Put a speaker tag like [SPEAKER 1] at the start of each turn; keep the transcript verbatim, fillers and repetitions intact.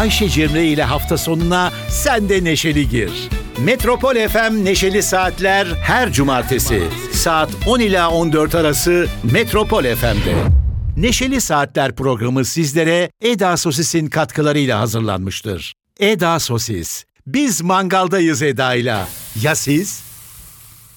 [SPEAKER 1] Ayşe Cemre ile hafta sonuna sen de neşeli gir. Metropol F M Neşeli Saatler her cumartesi saat on ila on dört arası Metropol F M'de. Neşeli Saatler programı sizlere Eda Sosis'in katkılarıyla hazırlanmıştır. Eda Sosis. Biz mangaldayız Eda'yla. Ya siz?